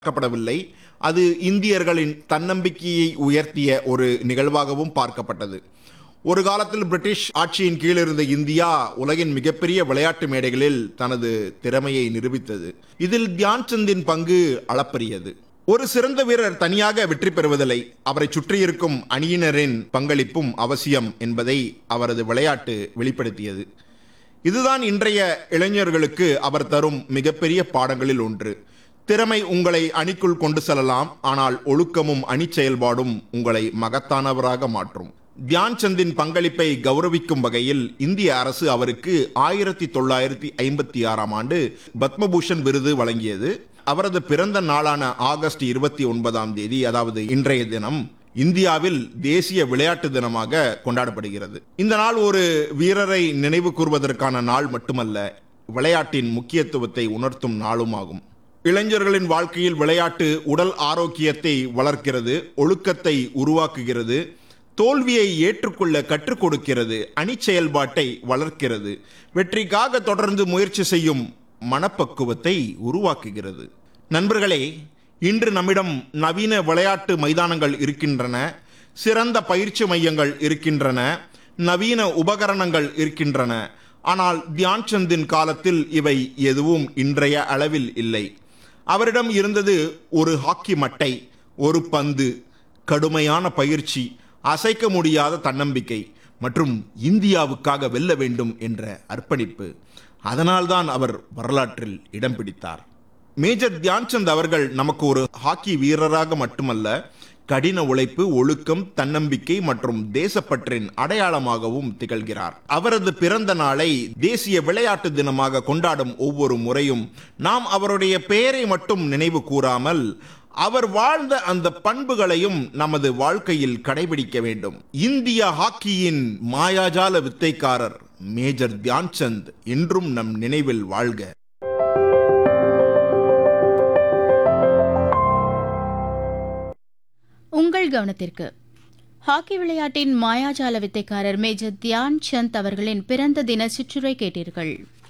பார்க்கப்படவில்லை. அது இந்தியர்களின் தன்னம்பிக்கையை உயர்த்திய ஒரு நிகழ்வாகவும் பார்க்கப்பட்டது. ஒரு காலத்தில் பிரிட்டிஷ் ஆட்சியின் கீழ் இருந்த இந்தியா உலகின் மிகப்பெரிய விளையாட்டு மேடைகளில் தனது திறமையை நிரூபித்தது. இதில் தியான் சந்தின் பங்கு அளப்பரியது. ஒரு சிறந்த வீரர் தனியாக வெற்றி பெறுவதில்லை, அவரை சுற்றியிருக்கும் அணியினரின் பங்களிப்பும் அவசியம் என்பதை அவரது விளையாட்டு வெளிப்படுத்தியது. இதுதான் இன்றைய இளைஞர்களுக்கு அவர் தரும் மிகப்பெரிய பாடங்களில் ஒன்று. திறமை உங்களை அணிக்குள் கொண்டு செல்லலாம், ஆனால் ஒழுக்கமும் அணி செயல்பாடும் உங்களை மகத்தானவராக மாற்றும். தியான் சந்தின் பங்களிப்பை கௌரவிக்கும் வகையில் இந்திய அரசு அவருக்கு 1956ஆம் ஆண்டு பத்மபூஷன் விருது வழங்கியது. அவரது பிறந்த நாளான ஆகஸ்ட் 29ஆம் தேதி, அதாவது இன்றைய தினம், இந்தியாவில் தேசிய விளையாட்டு தினமாக கொண்டாடப்படுகிறது. இந்த நாள் ஒரு வீரரை நினைவு கூர்வதற்கான நாள் மட்டுமல்ல, விளையாட்டின் முக்கியத்துவத்தை உணர்த்தும் நாளும் ஆகும். இளைஞர்களின் வாழ்க்கையில் விளையாட்டு உடல் ஆரோக்கியத்தை வளர்க்கிறது, ஒழுக்கத்தை உருவாக்குகிறது, தோல்வியை ஏற்றுக்கொள்ள கற்றுக் கொடுக்கிறது, அணி செயல்பாட்டை வளர்க்கிறது, வெற்றிக்காக தொடர்ந்து முயற்சி செய்யும் மனப்பக்குவத்தை உருவாக்குகிறது. நண்பர்களே, இன்று நம்மிடம் நவீன விளையாட்டு மைதானங்கள் இருக்கின்றன, சிறந்த பயிற்சி மையங்கள் இருக்கின்றன, நவீன உபகரணங்கள் இருக்கின்றன. ஆனால் தியான் சந்தின் காலத்தில் இவை எதுவும் இன்றைய அளவில் இல்லை. அவரிடம் இருந்தது ஒரு ஹாக்கி மட்டை, ஒரு பந்து, கடுமையான பயிற்சி, அசைக்க முடியாத தன்னம்பிக்கை மற்றும் இந்தியாவுக்காக வெல்ல வேண்டும் என்ற அர்ப்பணிப்பு. அதனால்தான் அவர் வரலாற்றில் இடம் பிடித்தார். மேஜர் தியான்சந்த் அவர்கள் நமக்கு ஒரு ஹாக்கி வீரராக மட்டுமல்ல, கடின உழைப்பு, ஒழுக்கம், தன்னம்பிக்கை மற்றும் தேசப்பற்றின் அடையாளமாகவும் திகழ்கிறார். அவரது பிறந்த நாளை தேசிய விளையாட்டு தினமாக கொண்டாடும் ஒவ்வொரு முறையும் நாம் அவருடைய பெயரை மட்டும் நினைவு கூறாமல் அவர் வாழ்ந்த அந்த பண்புகளையும் நமது வாழ்க்கையில் கடைபிடிக்க வேண்டும். இந்திய ஹாக்கியின் மாயாஜால வித்தைக்காரர் மேஜர் தியான்சந்த் என்றும் நம் நினைவில் வாழ்க. உங்கள் கவனத்திற்கு ஹாக்கி விளையாட்டின் மாயாஜால வித்தைக்காரர் மேஜர் தியான் சந்த் அவர்களின் பிறந்த தின சிற்றுரை கேட்டீர்கள்.